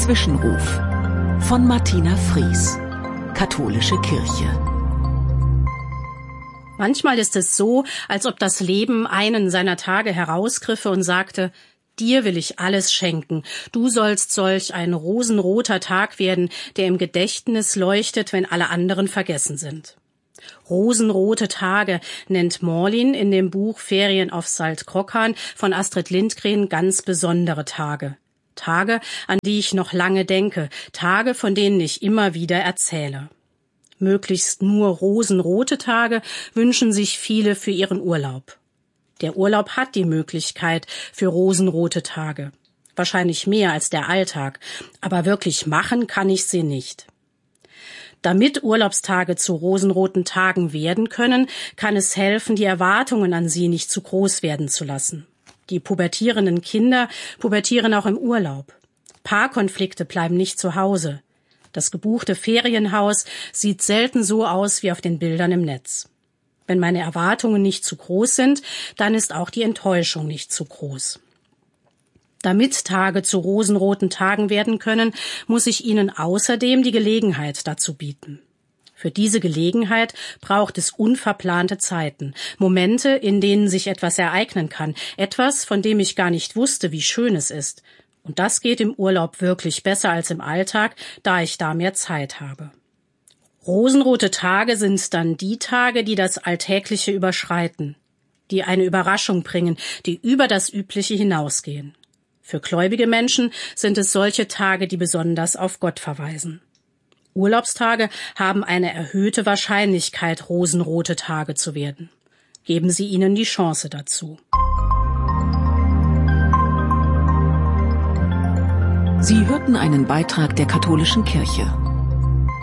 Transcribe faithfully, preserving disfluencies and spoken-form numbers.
Zwischenruf von Martina Fries, Katholische Kirche. Manchmal ist es so, als ob das Leben einen seiner Tage herausgriffe und sagte: Dir will ich alles schenken. Du sollst solch ein rosenroter Tag werden, der im Gedächtnis leuchtet, wenn alle anderen vergessen sind. Rosenrote Tage nennt Morlin in dem Buch Ferien auf Salt-Krokhan von Astrid Lindgren ganz besondere Tage. Tage, an die ich noch lange denke, Tage, von denen ich immer wieder erzähle. Möglichst nur rosenrote Tage wünschen sich viele für ihren Urlaub. Der Urlaub hat die Möglichkeit für rosenrote Tage. Wahrscheinlich mehr als der Alltag, aber wirklich machen kann ich sie nicht. Damit Urlaubstage zu rosenroten Tagen werden können, kann es helfen, die Erwartungen an sie nicht zu groß werden zu lassen. Die pubertierenden Kinder pubertieren auch im Urlaub. Paarkonflikte bleiben nicht zu Hause. Das gebuchte Ferienhaus sieht selten so aus wie auf den Bildern im Netz. Wenn meine Erwartungen nicht zu groß sind, dann ist auch die Enttäuschung nicht zu groß. Damit Tage zu rosenroten Tagen werden können, muss ich ihnen außerdem die Gelegenheit dazu bieten. Für diese Gelegenheit braucht es unverplante Zeiten, Momente, in denen sich etwas ereignen kann, etwas, von dem ich gar nicht wusste, wie schön es ist. Und das geht im Urlaub wirklich besser als im Alltag, da ich da mehr Zeit habe. Rosenrote Tage sind dann die Tage, die das Alltägliche überschreiten, die eine Überraschung bringen, die über das Übliche hinausgehen. Für gläubige Menschen sind es solche Tage, die besonders auf Gott verweisen. Urlaubstage haben eine erhöhte Wahrscheinlichkeit, rosenrote Tage zu werden. Geben Sie ihnen die Chance dazu. Sie hörten einen Beitrag der Katholischen Kirche.